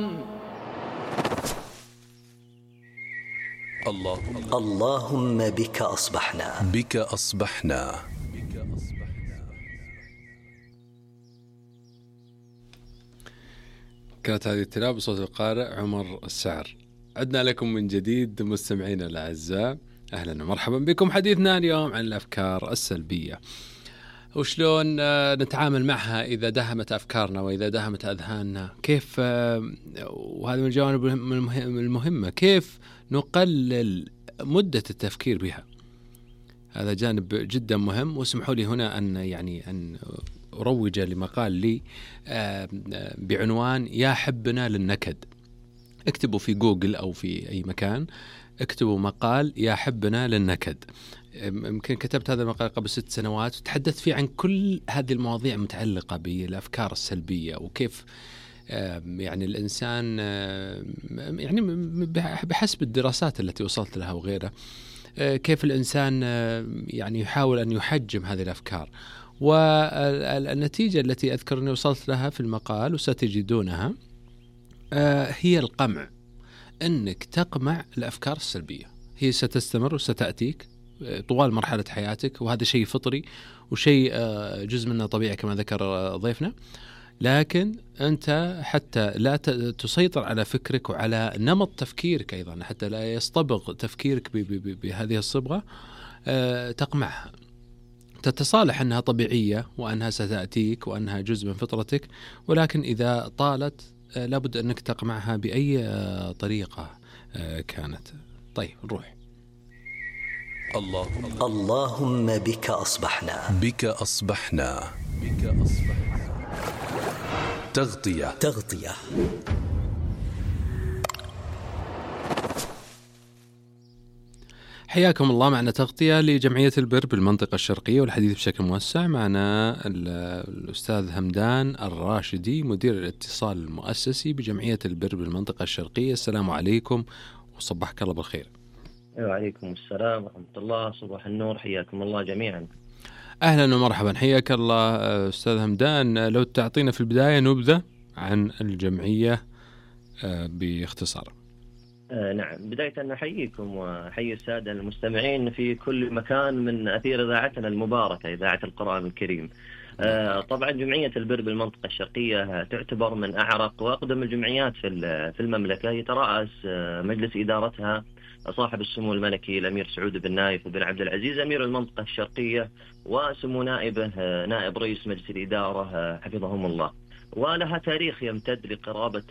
اللهم بك أصبحنا. بك أصبحنا. كانت هذه التلاوة بصوت القارئ عمر السعر. عدنا لكم من جديد مستمعينا الأعزاء، أهلا ومرحبا بكم. حديثنا اليوم عن الأفكار السلبية وشلون نتعامل معها إذا دهمت أفكارنا وإذا دهمت أذهاننا، كيف وهذا من الجوانب المهمة، كيف نقلل مدة التفكير بها. هذا جانب جدا مهم، واسمحوا لي هنا أن أروج لمقال لي بعنوان يا حبنا للنكد. اكتبوا في جوجل أو في أي مكان، اكتبوا مقال يا حبنا للنكد. يمكن كتبت هذا المقال قبل 6 سنوات، وتحدثت فيه عن كل هذه المواضيع المتعلقة بالأفكار السلبية، وكيف يعني الإنسان يعني بحسب الدراسات التي وصلت لها وغيرها، كيف الإنسان يعني يحاول أن يحجم هذه الأفكار. والنتيجة التي أذكر أني وصلت لها في المقال وستجدونها هي القمع، أنك تقمع الأفكار السلبية. هي ستستمر وستأتيك طوال مرحلة حياتك، وهذا شيء فطري وشيء جزء منه طبيعي كما ذكر ضيفنا. لكن أنت حتى لا تسيطر على فكرك وعلى نمط تفكيرك أيضا، حتى لا يصطبغ تفكيرك بهذه الصبغة، تقمعها، تتصالح أنها طبيعية وأنها ستأتيك وأنها جزء من فطرتك، ولكن إذا طالت لابد أنك تقمعها بأي طريقة كانت. طيب نروح. اللهم بك أصبحنا. بك أصبحنا. بك أصبحنا. تغطية. حياكم الله معنا تغطية لجمعية البر بالمنطقة الشرقية، والحديث بشكل موسع معنا الأستاذ همدان الراشدي، مدير الاتصال المؤسسي بجمعية البر بالمنطقة الشرقية. السلام عليكم وصبحك الله بالخير. وعليكم السلام ورحمة الله، صباح النور، حياكم الله جميعا. أهلا ومرحبا، حياك الله أستاذ همدان. لو تعطينا في البداية نبذة عن الجمعية باختصار. نعم، بداية نحييكم وحيي السادة المستمعين في كل مكان من أثير إذاعتنا المباركة، إذاعة القرآن الكريم. طبعا جمعية البر بالمنطقة الشرقية تعتبر من أعرق وأقدم الجمعيات في المملكة. يترأس مجلس إدارتها صاحب السمو الملكي الأمير سعود بن نايف بن عبد العزيز أمير المنطقة الشرقية، وسمو نائبه نائب رئيس مجلس الإدارة حفظهم الله. ولها تاريخ يمتد لقرابة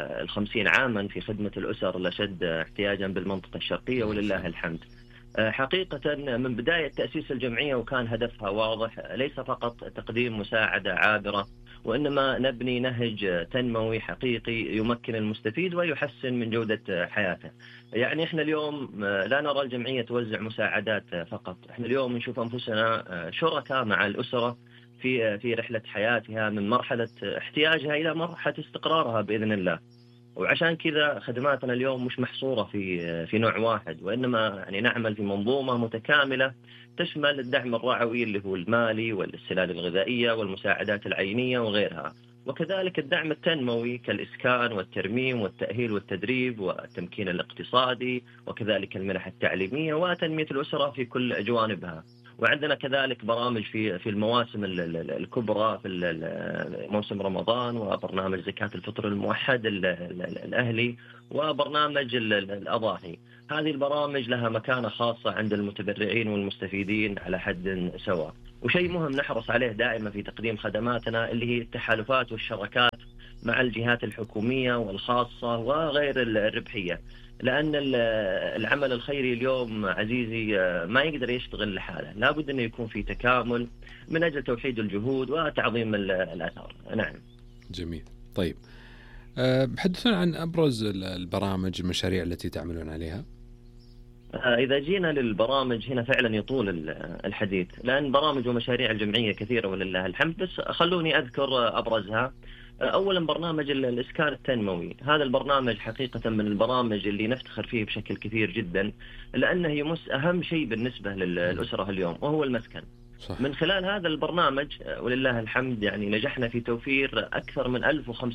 50 عاما في خدمة الأسر الأشد احتياجا بالمنطقة الشرقية، ولله الحمد. حقيقة من بداية تأسيس الجمعية وكان هدفها واضح، ليس فقط تقديم مساعدة عابرة، وإنما نبني نهج تنموي حقيقي يمكن المستفيد ويحسن من جودة حياته. يعني إحنا اليوم لا نرى الجمعية توزع مساعدات فقط، إحنا اليوم نشوف أنفسنا شركاء مع الأسرة في رحلة حياتها، من مرحلة احتياجها إلى مرحلة استقرارها بإذن الله. وعشان كذا خدماتنا اليوم مش محصورة في نوع واحد، وإنما يعني نعمل في منظومة متكاملة تشمل الدعم الرعوي اللي هو المالي والسلال الغذائية والمساعدات العينية وغيرها، وكذلك الدعم التنموي كالإسكان والترميم والتأهيل والتدريب والتمكين الاقتصادي، وكذلك المنح التعليمية وتنمية الأسرة في كل جوانبها. وعندنا كذلك برامج في المواسم الكبرى، في موسم رمضان، وبرنامج زكاة الفطر الموحد الأهلي، وبرنامج الأضاحي. هذه البرامج لها مكانة خاصة عند المتبرعين والمستفيدين على حد سواء. وشيء مهم نحرص عليه دائما في تقديم خدماتنا اللي هي التحالفات والشراكات مع الجهات الحكومية والخاصة وغير الربحية، لأن العمل الخيري اليوم عزيزي ما يقدر يشتغل لحاله، لابد أن يكون في تكامل من أجل توحيد الجهود وتعظيم الأثر. نعم. جميل. طيب حدثنا عن أبرز البرامج المشاريع التي تعملون عليها. إذا جينا للبرامج هنا فعلا يطول الحديث، لأن برامج ومشاريع الجمعية كثيرة ولله الحمد، بس خلوني أذكر أبرزها. أولا برنامج الإسكان التنموي. هذا البرنامج حقيقة من البرامج اللي نفتخر فيه بشكل كثير جدا، لأنه يمس أهم شيء بالنسبة للأسرة اليوم، وهو المسكن. صح. من خلال هذا البرنامج ولله الحمد يعني نجحنا في توفير أكثر من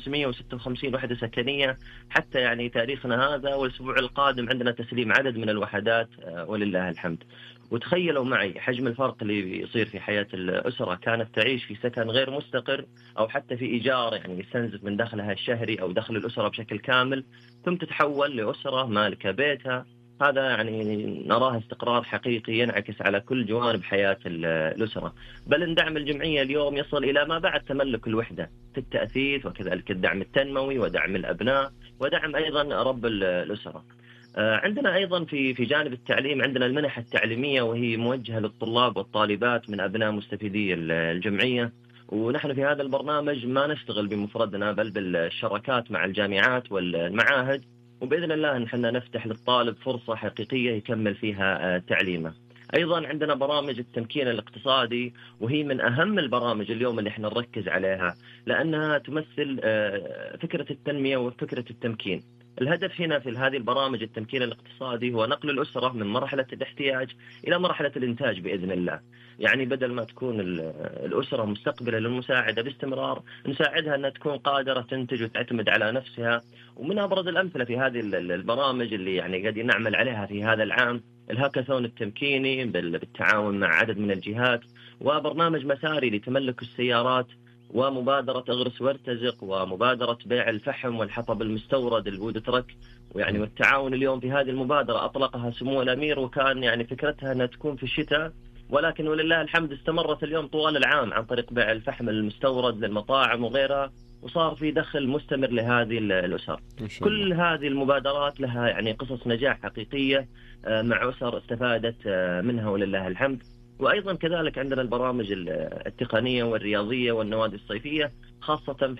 1556 وحدة سكنية حتى يعني تاريخنا هذا، والأسبوع القادم عندنا تسليم عدد من الوحدات ولله الحمد. وتخيلوا معي حجم الفرق اللي بيصير في حياة الأسرة كانت تعيش في سكن غير مستقر أو حتى في إيجار يعني يستنزف من دخلها الشهري أو دخل الأسرة بشكل كامل، ثم تتحول لأسرة مالكة بيتها. هذا يعني نراه استقرار حقيقي ينعكس على كل جوانب حياة الأسرة. بل إن دعم الجمعية اليوم يصل إلى ما بعد تملك الوحدة في التأثيث، وكذلك الدعم التنموي ودعم الأبناء ودعم أيضا رب الأسرة. عندنا أيضا في جانب التعليم عندنا المنح التعليمية، وهي موجهة للطلاب والطالبات من أبناء مستفيدي الجمعية. ونحن في هذا البرنامج ما نشتغل بمفردنا بل بالشراكات مع الجامعات والمعاهد، وبإذن الله نحن نفتح للطالب فرصة حقيقية يكمل فيها تعليمه. أيضا عندنا برامج التمكين الاقتصادي، وهي من أهم البرامج اليوم اللي احنا نركز عليها لأنها تمثل فكرة التنمية وفكرة التمكين. الهدف هنا في هذه البرامج التمكين الاقتصادي هو نقل الأسرة من مرحلة الاحتياج إلى مرحلة الإنتاج بإذن الله. يعني بدل ما تكون الأسرة مستقبلة للمساعدة باستمرار، نساعدها أنها تكون قادرة تنتج وتعتمد على نفسها. ومن أبرز الأمثلة في هذه البرامج اللي يعني قاعدين نعمل عليها في هذا العام الهاكاثون التمكيني بالتعاون مع عدد من الجهات، وبرنامج مساري لتملك السيارات، ومبادرة اغرس وارتزق، ومبادرة بيع الفحم والحطب المستورد البود ترك. ويعني والتعاون اليوم في هذه المبادرة أطلقها سمو الأمير، وكان يعني فكرتها أنها تكون في الشتاء، ولكن ولله الحمد استمرت اليوم طوال العام عن طريق بيع الفحم المستورد للمطاعم وغيرها، وصار في دخل مستمر لهذه الأسر. كل هذه المبادرات لها يعني قصص نجاح حقيقية مع أسر استفادت منها ولله الحمد. وأيضا كذلك عندنا البرامج التقنية والرياضية والنوادي الصيفية، خاصة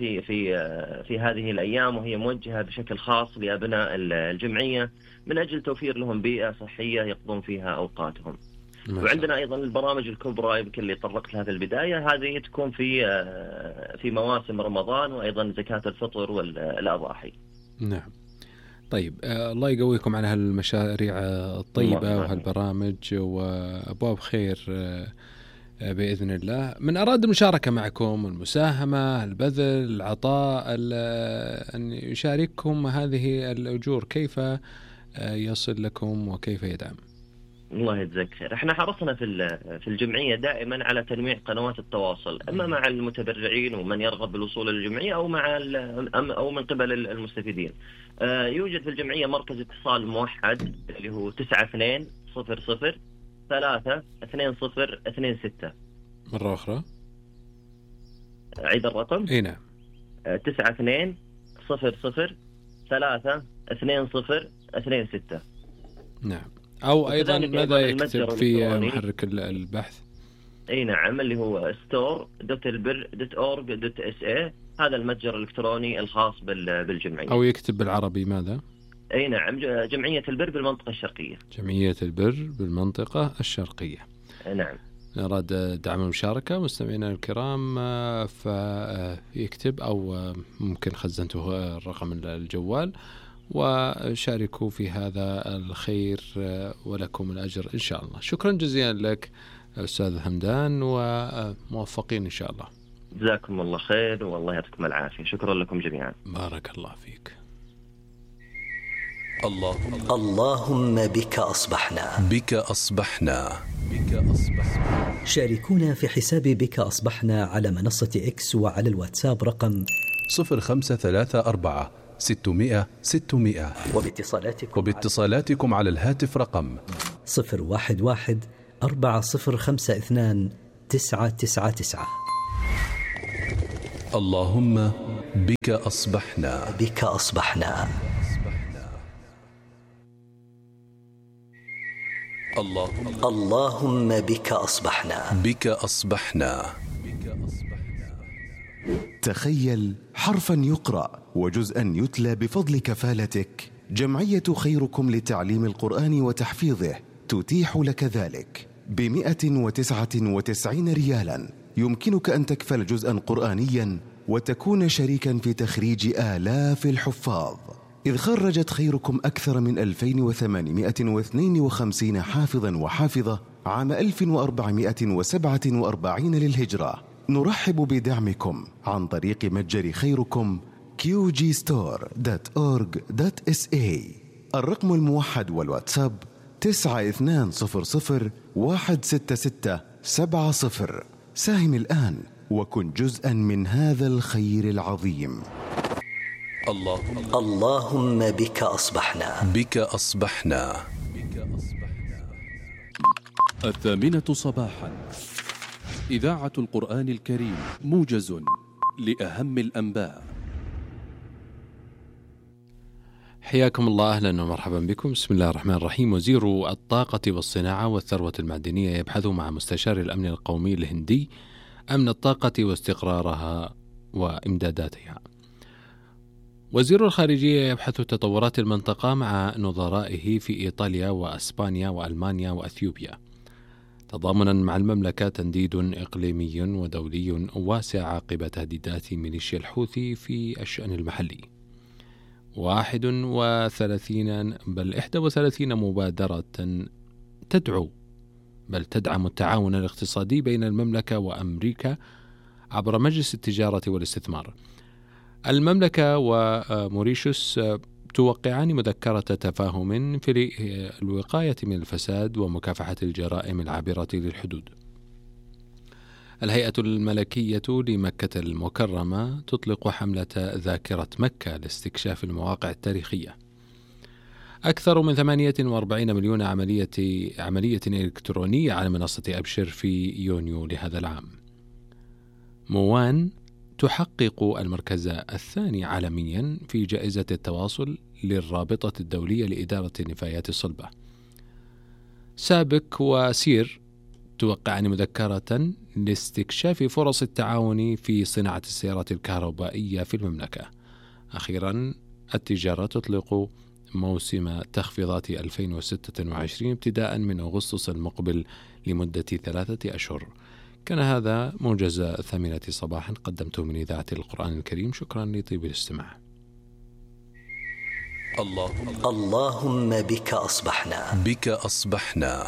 في هذه الأيام، وهي موجهة بشكل خاص لأبناء الجمعية من أجل توفير لهم بيئة صحية يقضون فيها أوقاتهم. وعندنا أيضا البرامج الكبرى يمكن اللي طرقت لها في البداية، هذه تكون في مواسم رمضان وأيضا زكاة الفطر والأضاحي. نعم. طيب الله يقويكم على هالمشاريع الطيبة وهالبرامج وأبواب خير بإذن الله. من أراد المشاركة معكم، المساهمة، البذل، العطاء، أن يشارككم هذه الأجور، كيف يصل لكم وكيف يدعم؟ الله يجزاك خير. احنا حرصنا في الجمعية دائما على تنويع قنوات التواصل، اما مع المتبرعين ومن يرغب بالوصول للجمعية او من قبل المستفيدين. يوجد في الجمعية مركز اتصال موحد اللي هو 9200 32026. مرة أخرى عيد الرقم. اي نعم. 9200 32026. نعم. أو أيضا ماذا يكتب في محرك البحث؟ أي نعم، اللي هو store.elbir.org.sa. هذا المتجر الإلكتروني الخاص بالجمعية. أو يكتب بالعربي ماذا؟ أي نعم، جمعية البر بالمنطقة الشرقية. جمعية البر بالمنطقة الشرقية. نعم. أراد دعم المشاركة مستمعينا الكرام فيكتب، أو ممكن خزنته رقم الجوال وشاركوا في هذا الخير ولكم الأجر إن شاء الله. شكرا جزيلا لك أستاذ همدان، وموفقين إن شاء الله. جزاكم الله خير والله يعطيكم العافية. شكرا لكم جميعا. بارك الله فيك. اللهم بك أصبحنا. بك أصبحنا. بك أصبحنا. شاركونا في حساب بك أصبحنا على منصة إكس وعلى الواتساب رقم 0534 600 600. وباتصالاتكم على الهاتف رقم 011 4052 999. اللهم بك أصبحنا. بك أصبحنا. اللهم بك أصبحنا. بك أصبحنا. تخيل حرفا يقرأ وجزءا يتلى بفضل كفالتك. جمعية خيركم لتعليم القرآن وتحفيظه تتيح لك ذلك ب199 ريالا. يمكنك أن تكفل جزءا قرآنيا وتكون شريكا في تخريج آلاف الحفاظ. إذ خرجت خيركم أكثر من 2852 حافظا وحافظة عام 1447 للهجرة. نرحب بدعمكم عن طريق متجر خيركم qgstore.org.sa. الرقم الموحد والواتساب 9200166770. ساهم الآن وكن جزءا من هذا الخير العظيم. اللهم بك أصبحنا. بك أصبحنا. 8:00 صباحا. إذاعة القرآن الكريم، موجز لأهم الأنباء. حياكم الله، أهلا ومرحبا بكم. بسم الله الرحمن الرحيم. وزير الطاقة والصناعة والثروة المعدنية يبحث مع مستشار الأمن القومي الهندي أمن الطاقة واستقرارها وإمداداتها. وزير الخارجية يبحث تطورات المنطقة مع نظرائه في إيطاليا وأسبانيا وألمانيا وأثيوبيا، تضامنا مع المملكة تنديد إقليمي ودولي واسع عقب تهديدات ميليشيا الحوثي في الشأن المحلي. 31 مبادرة تدعم التعاون الاقتصادي بين المملكة وأمريكا عبر مجلس التجارة والاستثمار. المملكة وموريشيوس توقعان مذكرة تفاهم في الوقاية من الفساد ومكافحة الجرائم العابرة للحدود. الهيئة الملكية لمكة المكرمة تطلق حملة ذاكرة مكة لاستكشاف المواقع التاريخية. أكثر من 48 مليون عملية إلكترونية على منصة أبشر في يونيو لهذا العام. موان تحقق المركز الثاني عالميا في جائزة التواصل للرابطة الدولية لإدارة النفايات الصلبة. سابك وسير توقعان مذكرة لاستكشاف فرص التعاون في صناعة السيارات الكهربائية في المملكة. أخيرا، التجارة تطلق موسم تخفيضات 2026 ابتداء من أغسطس المقبل لمدة 3 أشهر. كان هذا موجز 8 صباحا قدمته من إذاعة القرآن الكريم. شكرا لطيب الاستماع. اللهم بك أصبحنا. بك أصبحنا.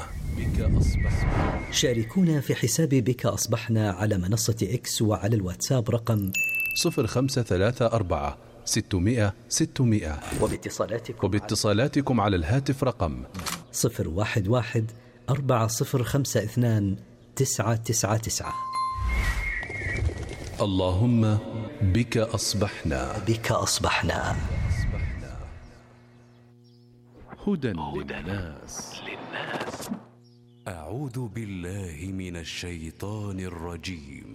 شاركونا في حساب بك أصبحنا على منصة إكس وعلى الواتساب رقم 0534 600 600. وباتصالاتكم على الهاتف رقم 011 4052 999. اللهم بك أصبحنا. بك أصبحنا. هدى للناس. أعوذ بالله من الشيطان الرجيم.